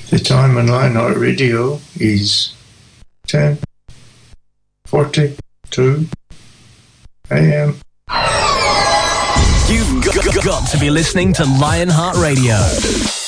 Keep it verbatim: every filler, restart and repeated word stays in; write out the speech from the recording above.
The time on Lionheart Radio is ten forty-two a m. You've got, got to be listening to Lionheart Radio.